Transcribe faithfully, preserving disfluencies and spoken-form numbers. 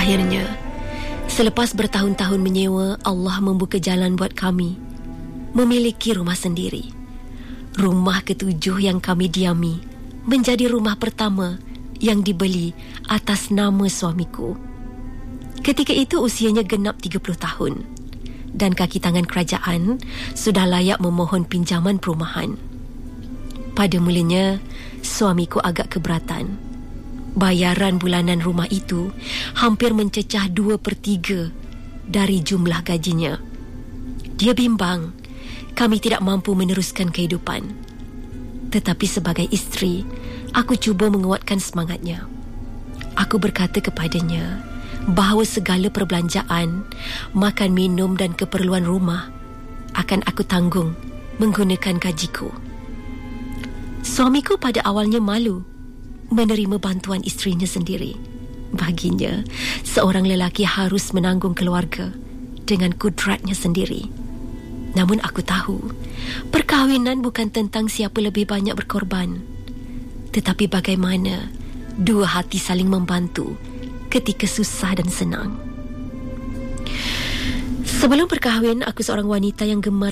Akhirnya, selepas bertahun-tahun menyewa, Allah membuka jalan buat kami memiliki rumah sendiri. Rumah ketujuh yang kami diami menjadi rumah pertama yang dibeli atas nama suamiku. Ketika itu usianya genap tiga puluh tahun dan kaki tangan kerajaan sudah layak memohon pinjaman perumahan. Pada mulanya, suamiku agak keberatan. Bayaran bulanan rumah itu hampir mencecah dua per tiga dari jumlah gajinya. Dia bimbang kami tidak mampu meneruskan kehidupan. Tetapi sebagai isteri, aku cuba menguatkan semangatnya. Aku berkata kepadanya bahawa segala perbelanjaan, makan minum dan keperluan rumah akan aku tanggung menggunakan gajiku. Suamiku pada awalnya malu menerima bantuan isterinya sendiri. Baginya, seorang lelaki harus menanggung keluarga dengan kudratnya sendiri. Namun aku tahu, perkahwinan bukan tentang siapa lebih banyak berkorban, tetapi bagaimana dua hati saling membantu ketika susah dan senang. Sebelum berkahwin, aku seorang wanita yang gemar